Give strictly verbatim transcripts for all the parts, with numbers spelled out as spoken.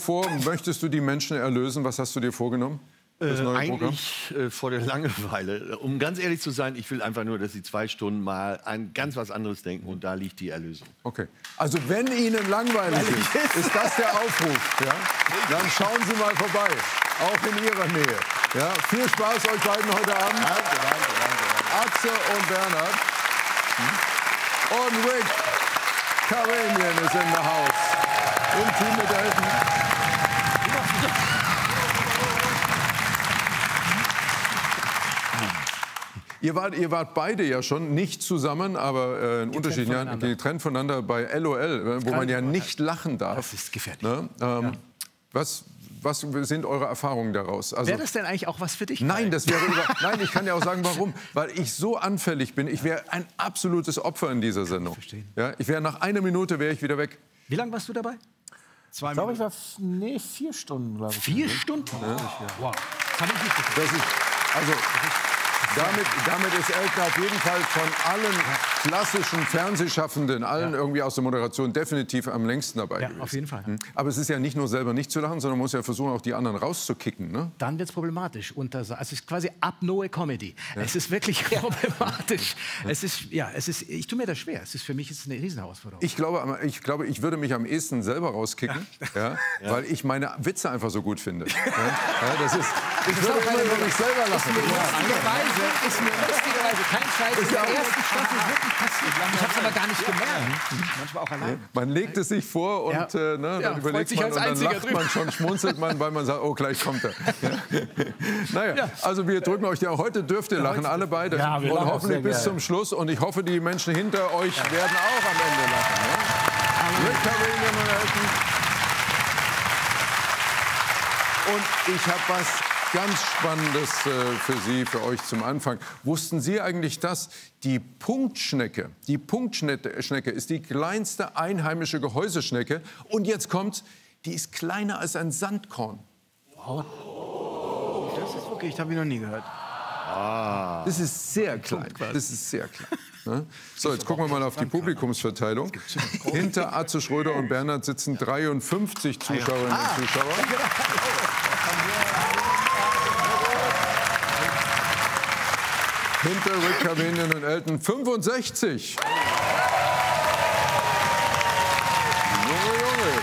wovor möchtest du die Menschen erlösen? Was hast du dir vorgenommen? Äh, eigentlich äh, vor der Langeweile. Um ganz ehrlich zu sein, ich will einfach nur, dass Sie zwei Stunden mal an ganz was anderes denken und da liegt die Erlösung. Okay. Also wenn Ihnen langweilig ist, ist das der Aufruf. Ja? Dann schauen Sie mal vorbei, auch in Ihrer Nähe. Ja? Viel Spaß euch beiden heute Abend. Danke, danke, danke. Atze und Bernhard. Und Rick Karanian ist in the house. Im Team mit Elton. Ihr wart, ihr wart beide ja schon nicht zusammen, aber äh, in Unterschieden, ja, getrennt voneinander bei L O L, wo man ja nicht lachen darf. Das ist gefährlich. Ne? Ähm, ja. was, was sind eure Erfahrungen daraus? Also, wäre das denn eigentlich auch was für dich? Nein, das wäre über, nein, ich kann ja auch sagen, warum. Weil ich so anfällig bin. Ich wäre ein absolutes Opfer in dieser Sendung. Ja, ich wäre nach einer Minute wäre ich wieder weg. Wie lange warst du dabei? Zwei ich glaube, ich war nee, vier Stunden, glaube ich. Vier Stunden? Ja. Wow. Das habe ich nicht gefunden. Das ist, also, damit, damit ist Elton auf jeden Fall von allen klassischen Fernsehschaffenden, allen ja. irgendwie aus der Moderation definitiv am längsten dabei ja, gewesen. Auf jeden Fall. Aber es ist ja nicht nur selber nicht zu lachen, sondern man muss ja versuchen, auch die anderen rauszukicken. Ne? Dann wird es problematisch. Unter, also es ist quasi Apnoe Comedy. Ja. Es ist wirklich problematisch. Ja. Es ist, ja, es ist, ich tue mir das schwer. Es ist, für mich ist es eine Riesenherausforderung. Ich glaube, ich glaube, ich würde mich am ehesten selber rauskicken, ja. Ja, ja. weil ich meine Witze einfach so gut finde. Ja. Ja, das ist, ich das würde immer über mich selber lachen. Lustigerweise ist mir lustigerweise kein Scheiß in der ersten Staffel wirklich passiert. Ich habe es aber gar nicht gemerkt. Manchmal auch allein. Man legt es sich vor und ja. äh, ne, dann ja, überlegt man und dann lacht drüber. man schon, schmunzelt man, weil man sagt, oh, gleich kommt er. Ja. Naja, ja. also wir drücken euch ja, heute dürft ihr lachen, alle beide. Ja, und hoffentlich bis zum Schluss. Und ich hoffe, die Menschen hinter euch ja. werden auch am Ende lachen. Ja? Rick Karanian und Elton. Und ich habe was ganz Spannendes äh, für Sie, für euch zum Anfang. Wussten Sie eigentlich, dass die Punktschnecke, die Punktschnecke ist die kleinste einheimische Gehäuseschnecke. Und jetzt kommt's, die ist kleiner als ein Sandkorn. Wow. Das ist wirklich, das habe ich noch nie gehört. Ah. Das ist sehr klein. Das ist sehr klein. Ne? So, jetzt gucken wir mal auf die Publikumsverteilung. Hinter Atze Schröder und Bernhard sitzen dreiundfünfzig Zuschauerinnen und Zuschauer. Hinter Rick Karanian und Elton fünfundsechzig. Junge, Junge.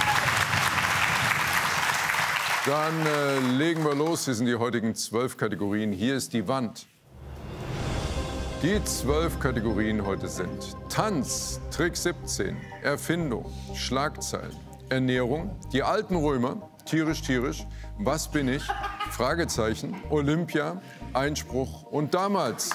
Dann äh, legen wir los. Hier sind die heutigen zwölf Kategorien. Hier ist die Wand. Die zwölf Kategorien heute sind Tanz, Trick siebzehn, Erfindung, Schlagzeilen, Ernährung, die alten Römer, tierisch, tierisch, was bin ich, Fragezeichen, Olympia, Einspruch und damals.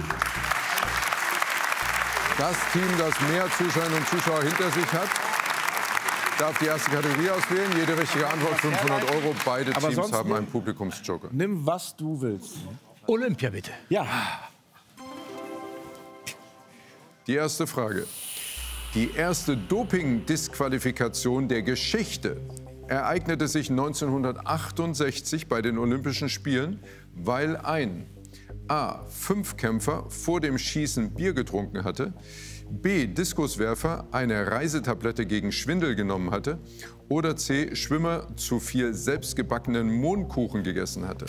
Das Team, das mehr Zuschauerinnen und Zuschauer hinter sich hat, darf die erste Kategorie auswählen. Jede richtige Antwort fünfhundert Euro. Beide Aber Teams haben nimm, einen Publikumsjoker. Nimm, was du willst. Olympia, bitte. Ja. Die erste Frage. Die erste Doping-Disqualifikation der Geschichte ereignete sich neunzehnhundertachtundsechzig bei den Olympischen Spielen, weil ein A. Fünfkämpfer vor dem Schießen Bier getrunken hatte, B. Diskuswerfer eine Reisetablette gegen Schwindel genommen hatte oder C. Schwimmer zu viel selbstgebackenen Mohnkuchen gegessen hatte.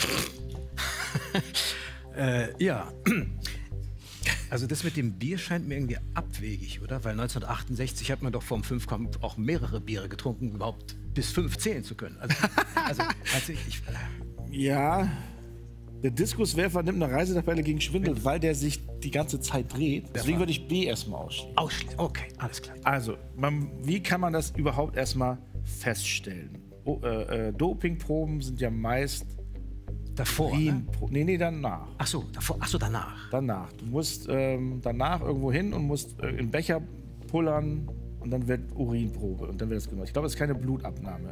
äh, ja. Also das mit dem Bier scheint mir irgendwie abwegig, oder? Weil neunzehnhundertachtundsechzig hat man doch vom Fünfkampf auch mehrere Biere getrunken, überhaupt bis fünf zählen zu können. Also, also, also ich, ich, ja, der Diskuswerfer nimmt eine Reisetabelle gegen Schwindel, weil der sich die ganze Zeit dreht. Deswegen würde ich B erstmal ausschließen. Ausschließen, okay, alles klar. Also, man, wie kann man das überhaupt erstmal feststellen? O, äh, äh, Dopingproben sind ja meist davor, ne? Nee, nee, danach. Ach so, davor, ach so, danach. Danach. Du musst ähm, danach irgendwo hin und musst äh, in Becher pullern und dann wird Urinprobe und dann wird das gemacht. Ich glaube, es ist keine Blutabnahme.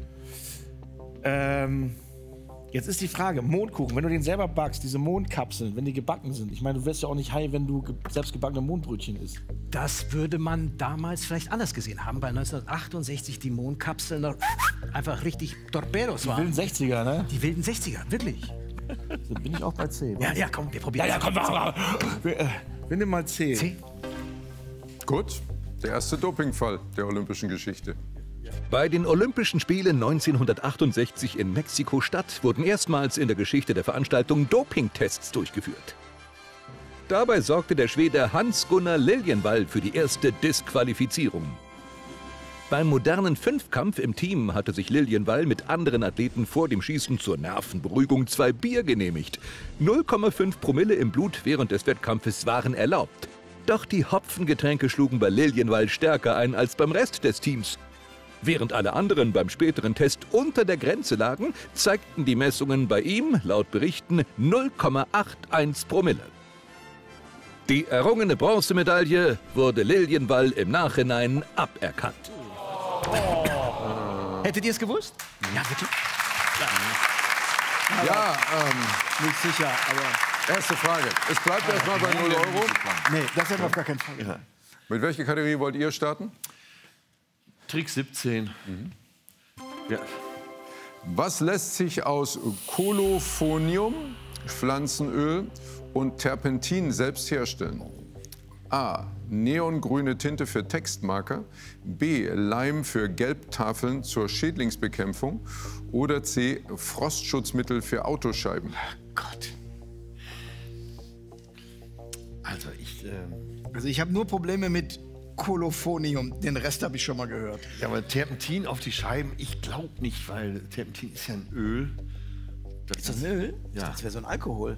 Ähm, jetzt ist die Frage, Mohnkuchen, wenn du den selber backst, diese Mondkapseln, wenn die gebacken sind. Ich meine, du wirst ja auch nicht high, wenn du ge selbst gebackene Mondbrötchen isst. Das würde man damals vielleicht anders gesehen haben, weil neunzehnhundertachtundsechzig die Mondkapseln noch einfach richtig Torpedos waren. Die wilden sechziger, ne? Die wilden sechziger, wirklich. Dann bin ich auch bei C. Ja, ja, komm, wir probieren. Ja, ja, komm, wir, wir, äh, wir nehmen mal C. C? Gut, der erste Dopingfall der olympischen Geschichte. Bei den Olympischen Spielen neunzehnhundertachtundsechzig in Mexiko-Stadt wurden erstmals in der Geschichte der Veranstaltung Dopingtests durchgeführt. Dabei sorgte der Schwede Hans-Gunnar Liljenvall für die erste Disqualifizierung. Beim modernen Fünfkampf im Team hatte sich Liljenvall mit anderen Athleten vor dem Schießen zur Nervenberuhigung zwei Bier genehmigt. null Komma fünf Promille im Blut während des Wettkampfes waren erlaubt. Doch die Hopfengetränke schlugen bei Liljenvall stärker ein als beim Rest des Teams. Während alle anderen beim späteren Test unter der Grenze lagen, zeigten die Messungen bei ihm, laut Berichten, null Komma einundachtzig Promille. Die errungene Bronzemedaille wurde Liljenvall im Nachhinein aberkannt. Oh. Hättet ihr es gewusst? Ja, bitte. Ja, ja ähm, nicht sicher, aber... Erste Frage. Es bleibt erstmal bei null Euro. Nee, das hätten wir auf gar keinen Fall. Ja. Mit welcher Kategorie wollt ihr starten? Trick siebzehn. Mhm. Ja. Was lässt sich aus Kolophonium, Pflanzenöl und Terpentin selbst herstellen? A. Neongrüne Tinte für Textmarker. B. Leim für Gelbtafeln zur Schädlingsbekämpfung. Oder C. Frostschutzmittel für Autoscheiben. Ach Gott. Also ich... Ähm also ich habe nur Probleme mit Kolophonium. Den Rest habe ich schon mal gehört. Ja, aber Terpentin auf die Scheiben, ich glaube nicht, weil Terpentin ist ja ein Öl. Das ist das ein Öl? Ja. Das wäre so ein Alkohol.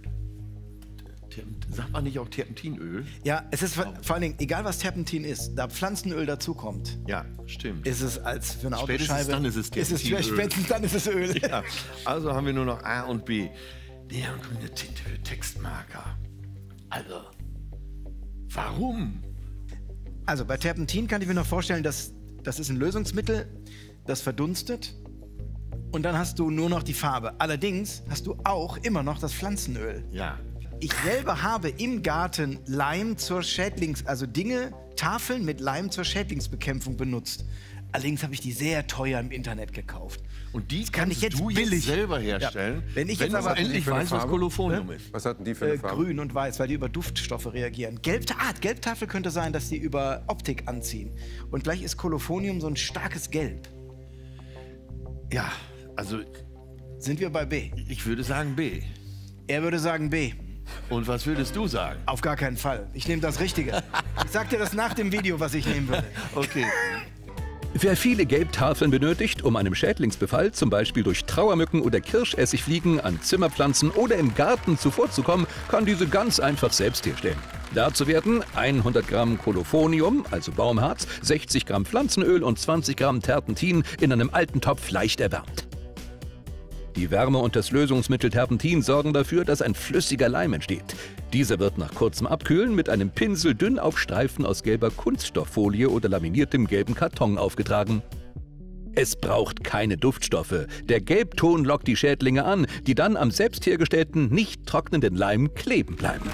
Sagt man nicht auch Terpentinöl? Ja, es ist vor, vor allen Dingen, egal was Terpentin ist, da Pflanzenöl dazukommt. Ja, stimmt. Ist es als für eine Spätestens Autoscheibe. Dann ist es Terpentinöl. Spätestens dann ist es Öl. Ja, also haben wir nur noch A und B. Neongrüne Tinte für Textmarker. Also, warum? Also bei Terpentin kann ich mir noch vorstellen, dass das ist ein Lösungsmittel, das verdunstet und dann hast du nur noch die Farbe. Allerdings hast du auch immer noch das Pflanzenöl. Ja. Ich selber habe im Garten Leim zur Schädlings... also Dinge, Tafeln mit Leim zur Schädlingsbekämpfung benutzt. Allerdings habe ich die sehr teuer im Internet gekauft. Und die kann ich jetzt du billig jetzt selber herstellen, ja. Wenn ich wenn jetzt aber endlich für eine weiß, was Farbe? Kolophonium Ne? ist. Was hatten die für eine Äh, Farbe? grün und weiß, weil die über Duftstoffe reagieren. Gelb, ah, Gelbtafel könnte sein, dass die über Optik anziehen. Und gleich ist Kolophonium so ein starkes Gelb. Ja, also Sind wir bei B? ich würde sagen B. Er würde sagen B. Und was würdest du sagen? Auf gar keinen Fall. Ich nehme das Richtige. Ich sag dir das nach dem Video, was ich nehmen würde. Okay. Wer viele Gelbtafeln benötigt, um einem Schädlingsbefall, zum Beispiel durch Trauermücken oder Kirschessigfliegen, an Zimmerpflanzen oder im Garten zuvorzukommen, kann diese ganz einfach selbst herstellen. Dazu werden hundert Gramm Kolophonium, also Baumharz, sechzig Gramm Pflanzenöl und zwanzig Gramm Terpentin in einem alten Topf leicht erwärmt. Die Wärme und das Lösungsmittel Terpentin sorgen dafür, dass ein flüssiger Leim entsteht. Dieser wird nach kurzem Abkühlen mit einem Pinsel dünn auf Streifen aus gelber Kunststofffolie oder laminiertem gelben Karton aufgetragen. Es braucht keine Duftstoffe. Der Gelbton lockt die Schädlinge an, die dann am selbst hergestellten, nicht trocknenden Leim kleben bleiben.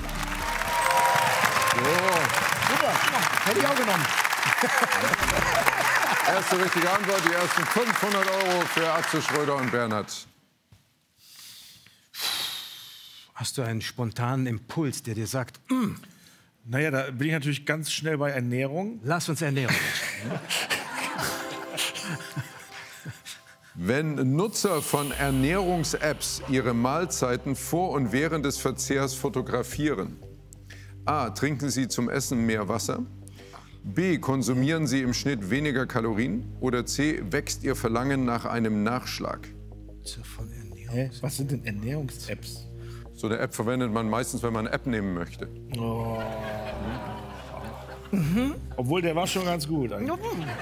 Super, hätte ich auch genommen. Erste richtige Antwort, die ersten fünfhundert Euro für Atze Schröder und Bernhard. Hast du einen spontanen Impuls, der dir sagt, mm, Naja, da bin ich natürlich ganz schnell bei Ernährung. lass uns Ernährung. Wenn Nutzer von Ernährungs-Apps ihre Mahlzeiten vor und während des Verzehrs fotografieren, A. Trinken sie zum Essen mehr Wasser, B. Konsumieren sie im Schnitt weniger Kalorien oder C. Wächst ihr Verlangen nach einem Nachschlag? Von Ernährung. Hä? Was sind denn Ernährungs-Apps? So eine App verwendet man meistens, wenn man eine App nehmen möchte. Oh. Mhm. Obwohl, der war schon ganz gut eigentlich.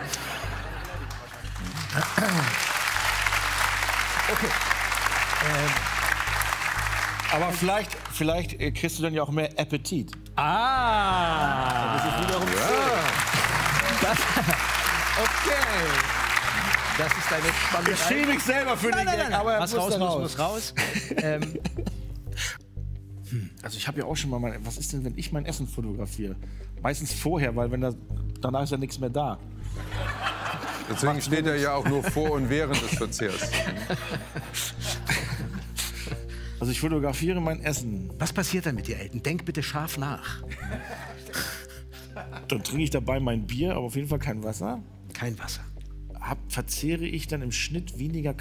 Okay. Ähm, aber vielleicht, vielleicht äh, kriegst du dann ja auch mehr Appetit. Ah! Das ist wiederum Das, okay. Das ist eine spannende Ich schäme mich selber für den Nein, nein, Gag, nein, aber er was muss raus da muss, raus. muss raus. ähm, Also ich habe ja auch schon mal mein, was ist denn, wenn ich mein Essen fotografiere? Meistens vorher, weil wenn da, danach ist ja nichts mehr da. Deswegen steht er ja auch nur vor und während des Verzehrs. Also ich fotografiere mein Essen. was passiert dann mit dir, Elton? Denk bitte scharf nach. Dann trinke ich dabei mein Bier, aber auf jeden Fall kein Wasser. Kein Wasser. hab, verzehre ich dann im Schnitt weniger